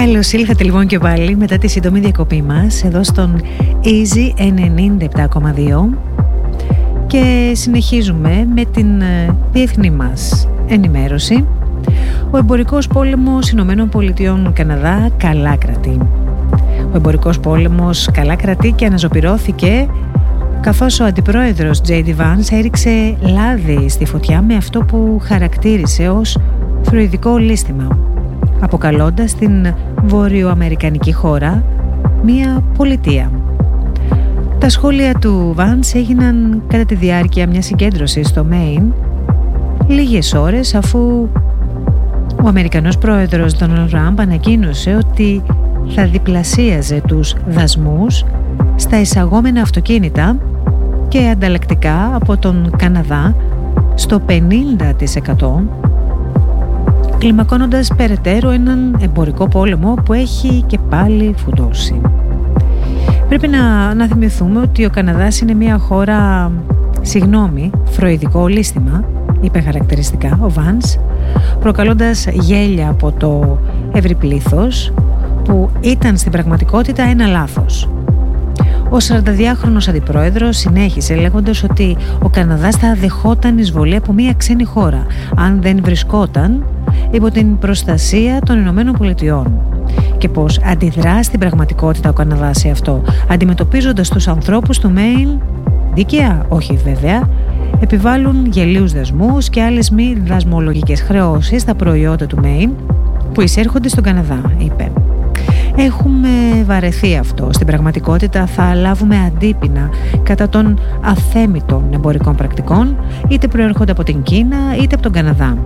Καλώς ήλθατε λοιπόν και πάλι μετά τη σύντομη διακοπή μας εδώ στον Easy 97,2 και συνεχίζουμε με την διεθνή μας ενημέρωση. Ο εμπορικός πόλεμος Ηνωμένων Πολιτειών Καναδά καλά κρατεί. Ο εμπορικός πόλεμος καλά κρατεί και αναζωπυρώθηκε καθώς ο αντιπρόεδρος J.D. Vance έριξε λάδι στη φωτιά με αυτό που χαρακτήρισε ως φροηδικό λίστημα, αποκαλώντας την βορειοαμερικανική χώρα μία πολιτεία. Τα σχόλια του Vance έγιναν κατά τη διάρκεια μιας συγκέντρωσης στο Maine λίγες ώρες αφού ο Αμερικανός πρόεδρος Donald Trump ανακοίνωσε ότι θα διπλασίαζε τους δασμούς στα εισαγόμενα αυτοκίνητα και ανταλλακτικά από τον Καναδά στο 50%, κλιμακώνοντας περαιτέρω έναν εμπορικό πόλεμο που έχει και πάλι φουντώσει. Πρέπει να θυμηθούμε ότι ο Καναδάς είναι μια χώρα, φροηδικό λίστημα, είπε χαρακτηριστικά ο Vance, προκαλώντας γέλια από το ευρύ πλήθος που ήταν στην πραγματικότητα ένα λάθος. Ο 42χρονος αντιπρόεδρος συνέχισε λέγοντας ότι ο Καναδάς θα δεχόταν εισβολή από μια ξένη χώρα αν δεν βρισκόταν υπό την προστασία των Ηνωμένων Πολιτειών και πως αντιδρά στην πραγματικότητα ο Καναδάς σε αυτό, αντιμετωπίζοντας τους ανθρώπους του Maine δίκαια, όχι βέβαια, επιβάλλουν γελίους δασμούς και άλλες μη δασμολογικές χρεώσεις στα προϊόντα του Maine που εισέρχονται στον Καναδά, είπε. Έχουμε βαρεθεί αυτό. Στην πραγματικότητα θα λάβουμε αντίπεινα κατά των αθέμητων εμπορικών πρακτικών, είτε προέρχονται από την Κίνα είτε από τον Καναδά.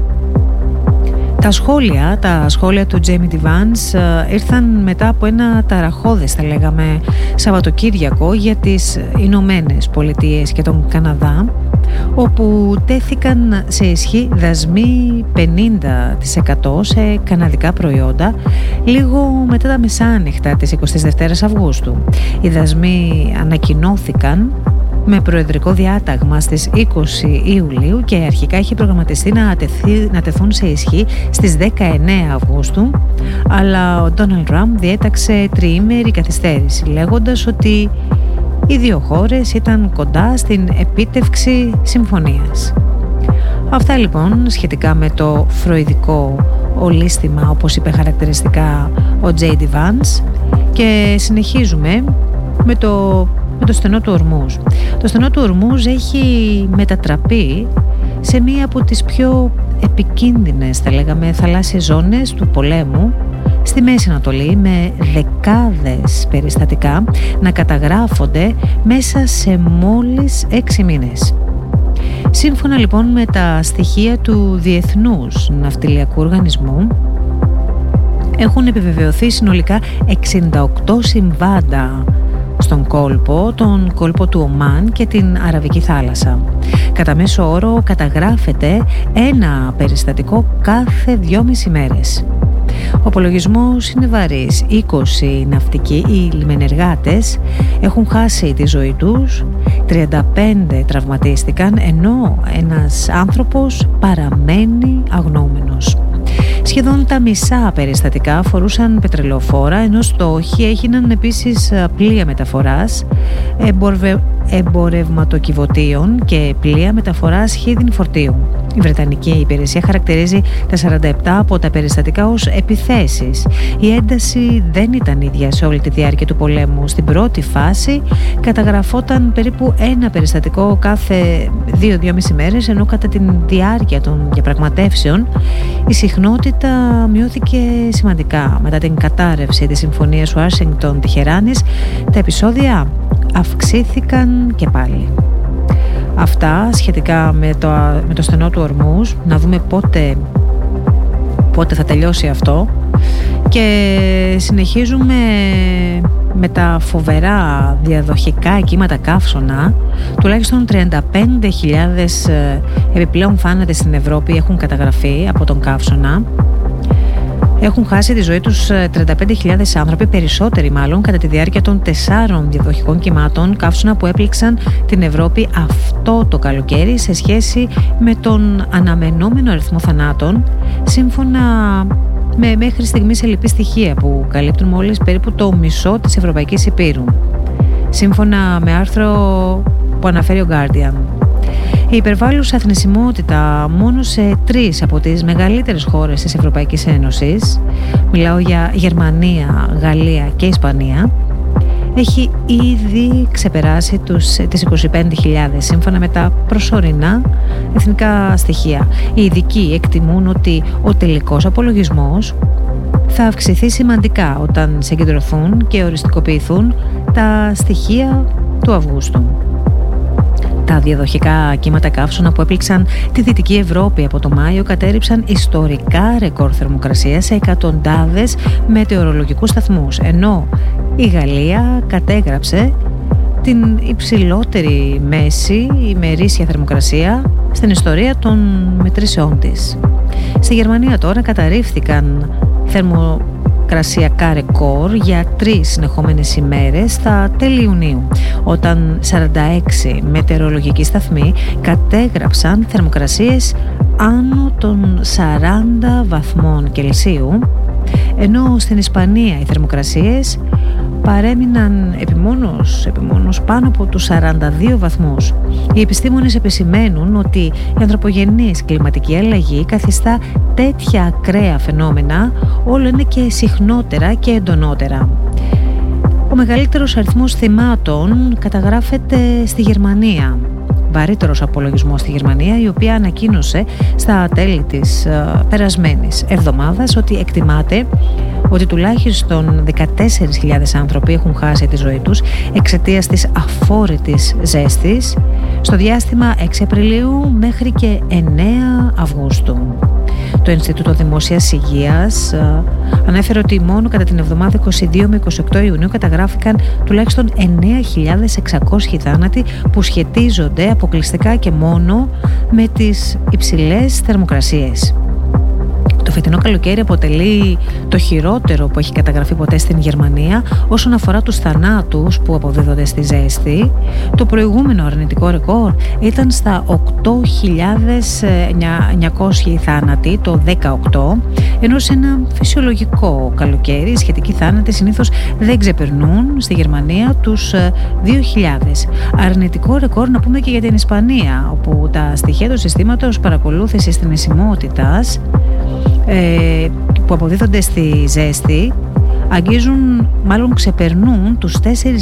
Τα σχόλια του J.D. Vance ήρθαν μετά από ένα ταραχώδες, θα λέγαμε, Σαββατοκύριακο για τις Ηνωμένες Πολιτείες και τον Καναδά, όπου τέθηκαν σε ισχύ δασμοί 50% σε καναδικά προϊόντα λίγο μετά τα μεσάνυχτα της 22ης Αυγούστου. Οι δασμοί ανακοινώθηκαν με προεδρικό διάταγμα στις 20 Ιουλίου και αρχικά είχε προγραμματιστεί να τεθούν σε ισχύ στις 19 Αυγούστου, αλλά ο Donald Trump διέταξε τριήμερη καθυστέρηση λέγοντας ότι οι δύο χώρες ήταν κοντά στην επίτευξη συμφωνίας. Αυτά λοιπόν σχετικά με το φροηδικό ολίσθημα, όπως είπε χαρακτηριστικά ο J.D. Vance, και συνεχίζουμε με το στενό του Ορμούζ. Το στενό του Ορμούζ έχει μετατραπεί σε μία από τις πιο επικίνδυνες, θα λέγαμε, θαλάσσιες ζώνες του πολέμου στη Μέση Ανατολή, με δεκάδες περιστατικά να καταγράφονται μέσα σε μόλις 6 μήνες. Σύμφωνα λοιπόν με τα στοιχεία του Διεθνούς Ναυτιλιακού Οργανισμού, έχουν επιβεβαιωθεί συνολικά 68 συμβάντα στον τον κόλπο του Ομάν και την Αραβική θάλασσα. Κατά μέσο όρο καταγράφεται ένα περιστατικό κάθε 2,5 μέρες. Ο απολογισμός είναι βαρύς. 20 ναυτικοί ή λιμενεργάτες έχουν χάσει τη ζωή τους, 35 τραυματίστηκαν, ενώ ένας άνθρωπος παραμένει αγνοούμενος. Σχεδόν τα μισά περιστατικά αφορούσαν πετρελαιοφόρα, ενώ στόχοι έγιναν επίσης πλοία μεταφοράς, εμπορευματοκιβωτίων και πλοία μεταφοράς χίδιν φορτίου. Η Βρετανική υπηρεσία χαρακτηρίζει τα 47 από τα περιστατικά ως επιθέσεις. Η ένταση δεν ήταν ίδια σε όλη τη διάρκεια του πολέμου. Στην πρώτη φάση καταγραφόταν περίπου ένα περιστατικό κάθε 2-2,5 μέρες, ενώ κατά τη διάρκεια των διαπραγματεύσεων η συχνότητα μειώθηκε σημαντικά. Μετά την κατάρρευση της συμφωνίας Ουάσιγκτον-Τεχεράνης, τα επεισόδια αυξήθηκαν και πάλι. Αυτά σχετικά με το στενό του Ορμούζ. Να δούμε πότε θα τελειώσει αυτό. Και συνεχίζουμε με τα φοβερά διαδοχικά κύματα καύσωνα. Τουλάχιστον 35.000 επιπλέον θάνατοι στην Ευρώπη έχουν καταγραφεί από τον καύσωνα. Έχουν χάσει τη ζωή τους 35.000 άνθρωποι, περισσότεροι μάλλον, κατά τη διάρκεια των 4 διαδοχικών κυμάτων καύσωνα που έπληξαν την Ευρώπη αυτό το καλοκαίρι σε σχέση με τον αναμενόμενο αριθμό θανάτων, σύμφωνα με μέχρι στιγμής ελλειπή στοιχεία που καλύπτουν μόλις περίπου το μισό της Ευρωπαϊκής Υπήρου, σύμφωνα με άρθρο που αναφέρει ο Guardian. Η υπερβάλλουσα θνησιμότητα μόνο σε 3 από τις μεγαλύτερες χώρες της Ευρωπαϊκής Ένωσης, μιλάω για Γερμανία, Γαλλία και Ισπανία, έχει ήδη ξεπεράσει τις 25.000 σύμφωνα με τα προσωρινά εθνικά στοιχεία. Οι ειδικοί εκτιμούν ότι ο τελικός απολογισμός θα αυξηθεί σημαντικά όταν συγκεντρωθούν και οριστικοποιηθούν τα στοιχεία του Αυγούστου. Τα διαδοχικά κύματα καύσωνα που έπληξαν τη Δυτική Ευρώπη από το Μάιο κατέρριψαν ιστορικά ρεκόρ θερμοκρασίας σε εκατοντάδες μετεωρολογικούς σταθμούς, ενώ η Γαλλία κατέγραψε την υψηλότερη μέση ημερήσια θερμοκρασία στην ιστορία των μετρήσεών της. Στη Γερμανία τώρα καταρρίφθηκαν θερμοκρασιακά ρεκόρ για 3 συνεχόμενες ημέρες στα τέλη Ιουνίου, όταν 46 μετεωρολογικοί σταθμοί κατέγραψαν θερμοκρασίες άνω των 40 βαθμών Κελσίου, ενώ στην Ισπανία οι θερμοκρασίες παρέμειναν επιμόνως πάνω από τους 42 βαθμούς. Οι επιστήμονες επισημαίνουν ότι η ανθρωπογενής κλιματική αλλαγή καθιστά τέτοια ακραία φαινόμενα όλο είναι και συχνότερα και εντονότερα. Ο μεγαλύτερος αριθμός θυμάτων καταγράφεται στη Γερμανία. Βαρύτερος απολογισμός στη Γερμανία, η οποία ανακοίνωσε στα τέλη της περασμένης εβδομάδας ότι εκτιμάται ότι τουλάχιστον 14.000 άνθρωποι έχουν χάσει τη ζωή τους εξαιτίας της αφόρητης ζέστης στο διάστημα 6 Απριλίου μέχρι και 9 Αυγούστου. Το Ινστιτούτο Δημόσιας Υγείας ανέφερε ότι μόνο κατά την εβδομάδα 22 με 28 Ιουνίου καταγράφηκαν τουλάχιστον 9.600 θάνατοι που σχετίζονται αποκλειστικά και μόνο με τις υψηλές θερμοκρασίες. Το φετινό καλοκαίρι αποτελεί το χειρότερο που έχει καταγραφεί ποτέ στην Γερμανία όσον αφορά τους θανάτους που αποδίδονται στη ζέστη. Το προηγούμενο αρνητικό ρεκόρ ήταν στα 8.900 θάνατοι το 2018, ενώ σε ένα φυσιολογικό καλοκαίρι οι σχετικοί θάνατοι συνήθως δεν ξεπερνούν στη Γερμανία τους 2.000. Αρνητικό ρεκόρ να πούμε και για την Ισπανία, όπου τα στοιχεία του συστήματος παρακολούθησης θνησιμότητας που αποδίδονται στη ζέστη ξεπερνούν τους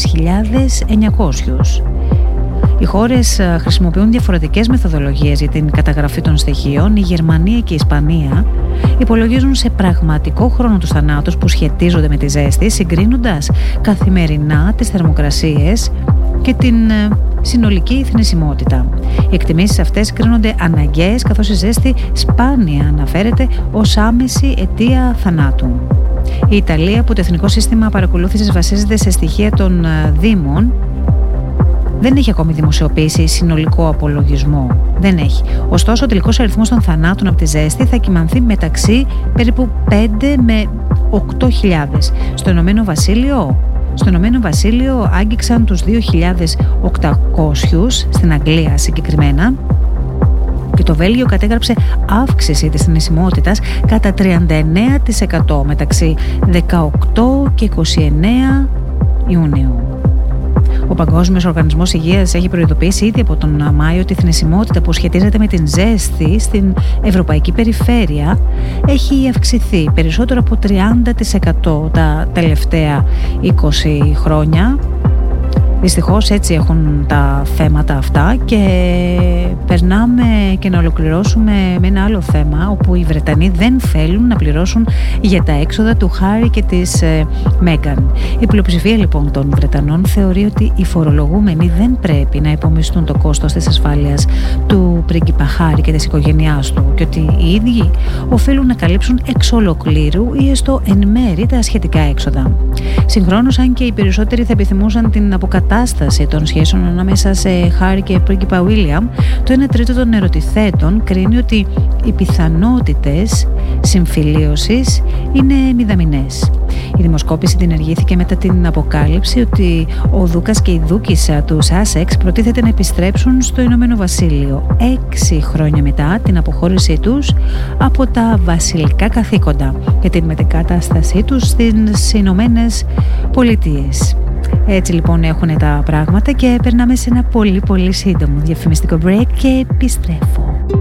4.900. Οι χώρες χρησιμοποιούν διαφορετικές μεθοδολογίες για την καταγραφή των στοιχείων. Η Γερμανία και η Ισπανία υπολογίζουν σε πραγματικό χρόνο τους θανάτους που σχετίζονται με τη ζέστη, συγκρίνοντας καθημερινά τις θερμοκρασίες και την συνολική θνησιμότητα. Οι εκτιμήσεις αυτές κρίνονται αναγκαίες, καθώς η ζέστη σπάνια αναφέρεται ως άμεση αιτία θανάτου. Η Ιταλία, που το Εθνικό Σύστημα Παρακολούθησης βασίζεται σε στοιχεία των Δήμων, δεν έχει ακόμη δημοσιοποιήσει συνολικό απολογισμό. Δεν έχει. Ωστόσο, ο τελικός αριθμός των θανάτων από τη ζέστη θα κυμανθεί μεταξύ περίπου 5 με 8.000. Στο Ηνωμένο Βασίλειο άγγιξαν τους 2.800, στην Αγγλία συγκεκριμένα, και το Βέλγιο κατέγραψε αύξηση της θνησιμότητας κατά 39% μεταξύ 18 και 29 Ιουνίου. Ο Παγκόσμιος Οργανισμός Υγείας έχει προειδοποιήσει ήδη από τον Μάιο ότι η θνησιμότητα που σχετίζεται με την ζέστη στην ευρωπαϊκή περιφέρεια έχει αυξηθεί περισσότερο από 30% τα τελευταία 20 χρόνια. Δυστυχώς έτσι έχουν τα θέματα αυτά, και περνάμε και να ολοκληρώσουμε με ένα άλλο θέμα, όπου οι Βρετανοί δεν θέλουν να πληρώσουν για τα έξοδα του Χάρι και της Μέγκαν. Η πλειοψηφία λοιπόν των Βρετανών θεωρεί ότι οι φορολογούμενοι δεν πρέπει να υπομισθούν το κόστος της ασφάλειας του πρίγκιπα Χάρι και της οικογένειάς του, και ότι οι ίδιοι οφείλουν να καλύψουν εξ ολοκλήρου ή έστω εν μέρη τα σχετικά έξοδα. Συγχρόνως, αν και οι περισσότεροι θα επιθυμούσαν την αποκατάσταση των σχέσεων ανάμεσα σε Χάρι και πρίγκιπα Βίλιαμ, το 1/3 των ερωτηθέτων κρίνει ότι οι πιθανότητες συμφιλίωσης είναι μηδαμινές. Η δημοσκόπηση διενεργήθηκε μετά την αποκάλυψη ότι ο Δούκας και η Δούκισσα του Σάσεξ προτίθεται να επιστρέψουν στο Ηνωμένο Βασίλειο 6 χρόνια μετά την αποχώρησή τους από τα βασιλικά καθήκοντα και την μετεκατάστασή τους στις Ηνωμένες Πολιτείες. Έτσι λοιπόν έχουν τα πράγματα και περνάμε σε ένα πολύ σύντομο διαφημιστικό break και επιστρέφω.